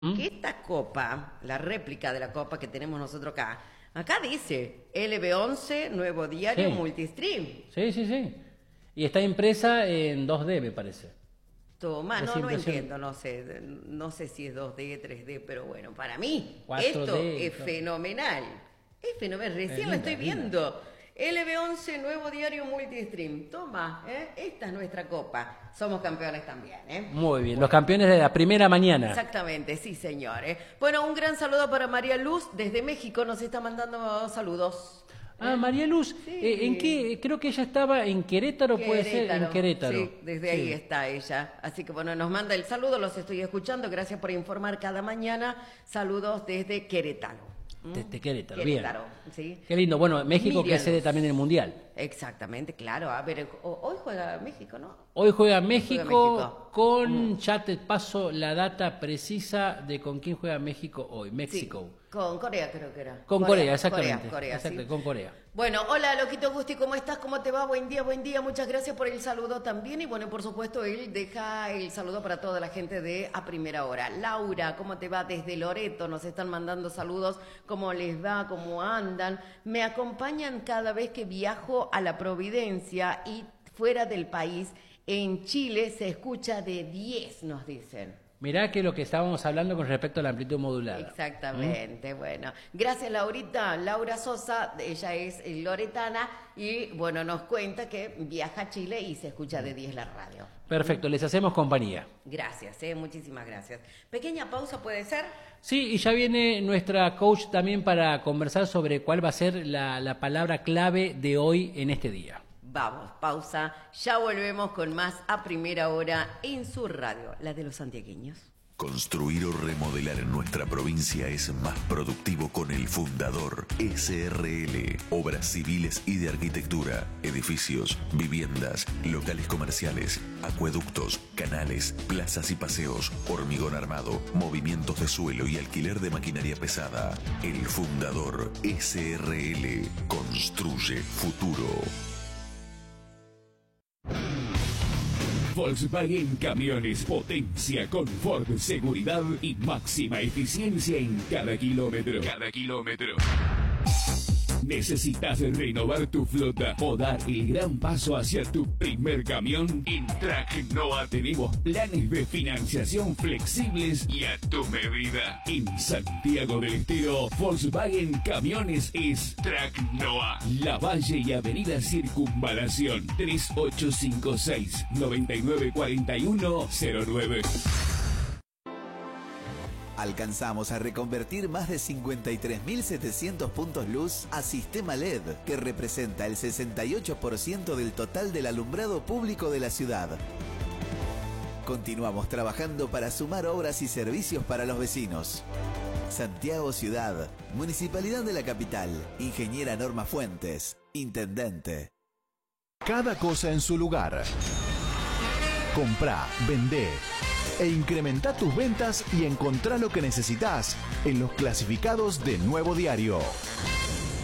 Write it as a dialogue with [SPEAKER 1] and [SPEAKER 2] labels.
[SPEAKER 1] ¿Mm?
[SPEAKER 2] que esta copa, la réplica de la copa que tenemos nosotros acá dice LB11, nuevo diario
[SPEAKER 1] Sí.
[SPEAKER 2] multistream.
[SPEAKER 1] Sí, sí, sí. Y está impresa en 2D, me parece.
[SPEAKER 2] Toma,
[SPEAKER 1] Es
[SPEAKER 2] no
[SPEAKER 1] impresión.
[SPEAKER 2] entiendo, no sé si es 2D, 3D, pero bueno, para mí
[SPEAKER 1] 4D
[SPEAKER 2] esto
[SPEAKER 1] y
[SPEAKER 2] es
[SPEAKER 1] todo.
[SPEAKER 2] fenomenal. Es fenomenal, recién la
[SPEAKER 1] linda,
[SPEAKER 2] estoy
[SPEAKER 1] linda.
[SPEAKER 2] viendo. LB11, nuevo diario multistream. Toma, esta es nuestra copa. Somos campeones también, ¿eh?
[SPEAKER 1] Muy bien, los campeones de la primera mañana.
[SPEAKER 2] Exactamente, sí, señores. Bueno, un gran saludo para María Luz desde México, nos está mandando saludos.
[SPEAKER 1] Ah, María Luz,
[SPEAKER 2] Sí.
[SPEAKER 1] ¿en qué? Creo que ella estaba en Querétaro, puede ser, en Querétaro.
[SPEAKER 2] Sí, desde ahí está ella. Así que bueno, nos manda el saludo, los estoy escuchando. Gracias por informar cada mañana. Saludos desde Querétaro.
[SPEAKER 1] Desde Querétaro,
[SPEAKER 2] Querétaro,
[SPEAKER 1] bien.
[SPEAKER 2] sí.
[SPEAKER 1] Qué lindo. Bueno, México que es sede
[SPEAKER 2] Míralos.
[SPEAKER 1] también del Mundial.
[SPEAKER 2] Exactamente, claro. A ver, hoy juega México, ¿no?
[SPEAKER 1] Hoy juega México,
[SPEAKER 2] México.
[SPEAKER 1] con, ya te paso la data precisa de con quién juega México hoy. México.
[SPEAKER 2] Sí, con Corea creo que era.
[SPEAKER 1] Con Corea, exactamente.
[SPEAKER 2] Corea,
[SPEAKER 1] Exacto,
[SPEAKER 2] sí.
[SPEAKER 1] con Corea.
[SPEAKER 2] Bueno, hola Loquito Gusti, ¿cómo estás? ¿Cómo te va? Buen día, muchas gracias por el saludo también. Y bueno, por supuesto, él deja el saludo para toda la gente de A Primera Hora. Laura, ¿cómo te va? Desde Loreto nos están mandando saludos, ¿cómo les va? ¿Cómo andan? Me acompañan cada vez que viajo a la Providencia y fuera del país. En Chile se escucha de 10, nos dicen.
[SPEAKER 1] Mirá que lo que estábamos hablando con respecto a la amplitud modulada.
[SPEAKER 2] Exactamente, bueno. Gracias, Laurita. Laura Sosa, ella es loretana y, bueno, nos cuenta que viaja a Chile y se escucha de 10 la radio.
[SPEAKER 1] Perfecto, les hacemos compañía.
[SPEAKER 2] Gracias, muchísimas gracias. Pequeña pausa, ¿puede ser?
[SPEAKER 1] Sí, y ya viene nuestra coach también para conversar sobre cuál va a ser la palabra clave de hoy en este día.
[SPEAKER 2] Vamos, pausa. Ya volvemos con más A Primera Hora en su radio, la de los santiagueños.
[SPEAKER 3] Construir o remodelar en nuestra provincia es más productivo con El Fundador SRL. Obras civiles y de arquitectura, edificios, viviendas, locales comerciales, acueductos, canales, plazas y paseos, hormigón armado, movimientos de suelo y alquiler de maquinaria pesada. El Fundador SRL construye futuro.
[SPEAKER 4] Volkswagen Camiones, potencia, confort, seguridad y máxima eficiencia en cada kilómetro. ¿Necesitas renovar tu flota o dar el gran paso hacia tu primer camión? En Track Noah tenemos planes de financiación flexibles y a tu medida. En Santiago del Estero, Volkswagen Camiones es Track Noah. La Valle y Avenida Circunvalación 3856-994109.
[SPEAKER 5] Alcanzamos a reconvertir más de 53.700 puntos luz a sistema LED, que representa el 68% del total del alumbrado público de la ciudad. Continuamos trabajando para sumar obras y servicios para los vecinos. Santiago Ciudad, Municipalidad de la Capital, Ingeniera Norma Fuentes, Intendente.
[SPEAKER 6] Cada cosa en su lugar. Comprá, vendé e incrementa tus ventas y encontrá lo que necesitas en los clasificados de Nuevo Diario.